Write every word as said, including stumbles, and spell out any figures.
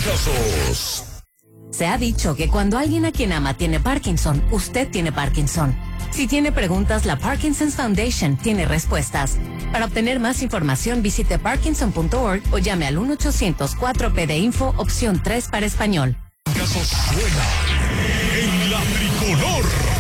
casos. Se ha dicho que cuando alguien a quien ama tiene Parkinson, usted tiene Parkinson. Si tiene preguntas, la Parkinson's Foundation tiene respuestas. Para obtener más información, visite parkinson punto org o llame al uno ochocientos cuatro P D Info, opción tres para español. Casos suena en la tricolor.